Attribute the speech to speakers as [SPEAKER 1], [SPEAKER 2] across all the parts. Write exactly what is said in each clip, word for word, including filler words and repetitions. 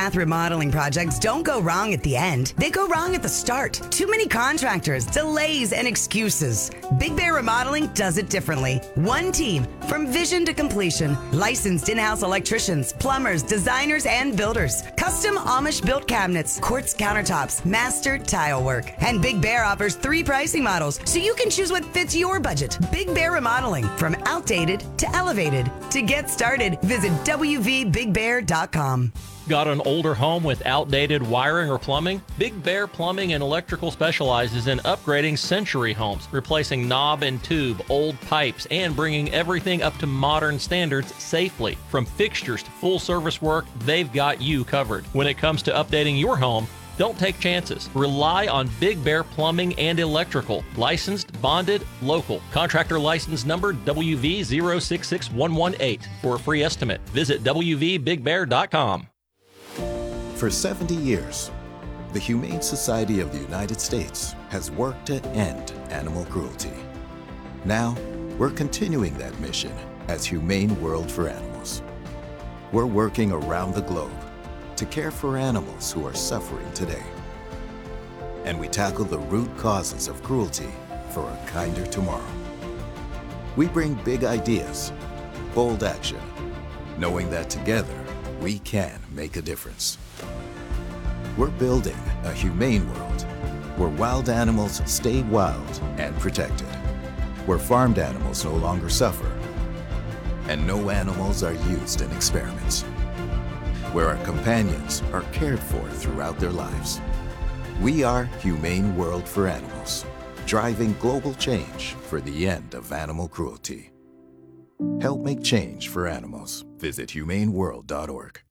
[SPEAKER 1] Bath remodeling projects don't go wrong at the end. They go wrong at the start. Too many contractors, delays, and excuses. Big Bear Remodeling does it differently. One team from vision to completion. Licensed in-house electricians, plumbers, designers, and builders. Custom Amish-built cabinets, quartz countertops, master tile work. And Big Bear offers three pricing models, so you can choose what fits your budget. Big Bear Remodeling, from outdated to elevated. To get started, visit w v big bear dot com.
[SPEAKER 2] Got an older home with outdated wiring or plumbing? Big Bear Plumbing and Electrical specializes in upgrading century homes, replacing knob and tube, old pipes, and bringing everything up to modern standards safely. From fixtures to full service work, they've got you covered. When it comes to updating your home, don't take chances. Rely on Big Bear Plumbing and Electrical. Licensed, bonded, local. Contractor license number W V zero six six one one eight. For a free estimate, visit w v big bear dot com.
[SPEAKER 3] For seventy years, the Humane Society of the United States has worked to end animal cruelty. Now, we're continuing that mission as Humane World for Animals. We're working around the globe to care for animals who are suffering today. And we tackle the root causes of cruelty for a kinder tomorrow. We bring big ideas, bold action, knowing that together we can make a difference. We're building a humane world where wild animals stay wild and protected, where farmed animals no longer suffer, and no animals are used in experiments, where our companions are cared for throughout their lives. We are Humane World for Animals, driving global change for the end of animal cruelty. Help make change for animals. Visit humane world dot org.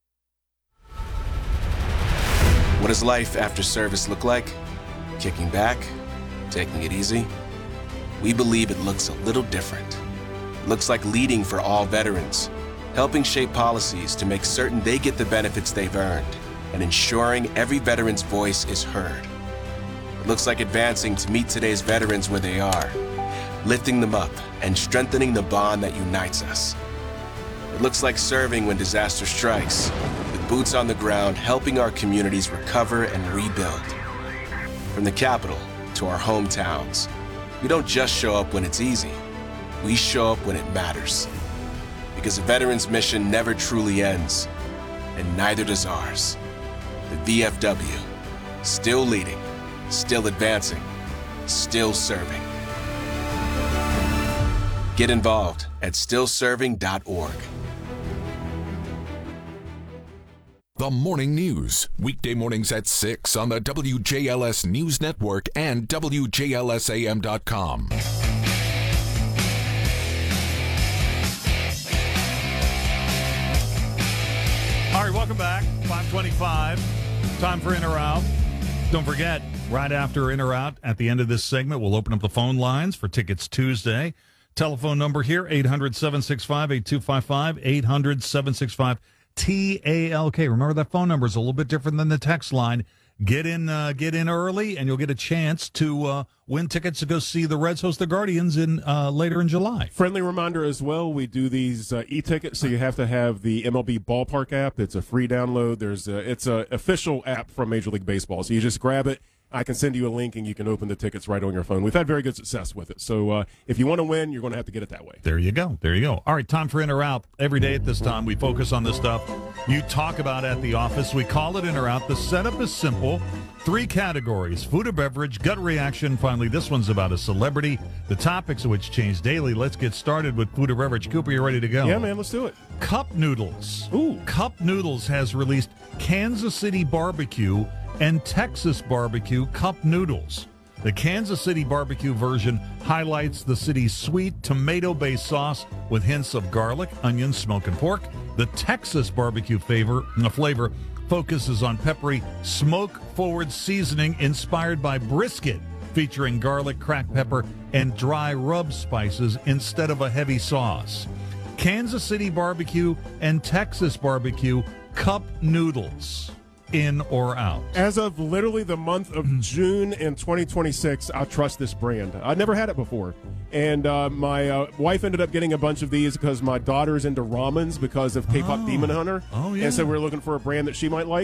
[SPEAKER 4] What does life after service look like? Kicking back? Taking it easy? We believe it looks a little different. It looks like leading for all veterans, helping shape policies to make certain they get the benefits they've earned, and ensuring every veteran's voice is heard. It looks like advancing to meet today's veterans where they are, lifting them up and strengthening the bond that unites us. It looks like serving when disaster strikes, with boots on the ground helping our communities recover and rebuild. From the capital to our hometowns, we don't just show up when it's easy, we show up when it matters. Because a veteran's mission never truly ends, and neither does ours. The V F W, still leading, still advancing, still serving. Get involved at still serving dot org.
[SPEAKER 5] The Morning News, weekday mornings at six on the W J L S News Network and W J L S A M dot com.
[SPEAKER 6] All right, welcome back. five twenty-five. Time for In or Out. Don't forget, right after In or Out, at the end of this segment, we'll open up the phone lines for Tickets Tuesday. Telephone number here, eight hundred, seven six five, eight two five five, eight hundred, seven six five, T A L K. Remember, that phone number is a little bit different than the text line. Get in uh, get in early, and you'll get a chance to uh, win tickets to go see the Reds host the Guardians in uh, later in July.
[SPEAKER 7] Friendly reminder as well, we do these uh, e-tickets, so you have to have the M L B Ballpark app. It's a free download. There's a, It's an official app from Major League Baseball, so you just grab it. I can send you a link, and you can open the tickets right on your phone. We've had very good success with it. So uh, if you want to win, you're going to have to get it that way.
[SPEAKER 6] There you go. There you go. All right, time for In or Out. Every day at this time, we focus on this stuff you talk about at the office. We call it In or Out. The setup is simple. Three categories: food or beverage, gut reaction. Finally, this one's about a celebrity, the topics of which change daily. Let's get started with food or beverage. Cooper, you ready to go?
[SPEAKER 7] Yeah, man, let's do it.
[SPEAKER 6] Cup Noodles.
[SPEAKER 7] Ooh.
[SPEAKER 6] Cup Noodles has released Kansas City Barbecue and Texas Barbecue Cup Noodles. The Kansas City Barbecue version highlights the city's sweet tomato-based sauce with hints of garlic, onion, smoke, and pork. The Texas Barbecue flavor, the flavor focuses on peppery, smoke-forward seasoning inspired by brisket, featuring garlic, cracked pepper, and dry rub spices instead of a heavy sauce. Kansas City Barbecue and Texas Barbecue Cup Noodles. In or out?
[SPEAKER 7] As of literally the month of June in twenty twenty-six, I trust this brand. I'd never had it before. And uh, my uh, wife ended up getting a bunch of these because my daughter's into ramens because of K-pop
[SPEAKER 6] Oh.
[SPEAKER 7] Demon Hunter.
[SPEAKER 6] Oh, yeah.
[SPEAKER 7] And so we were looking for a brand that she might like.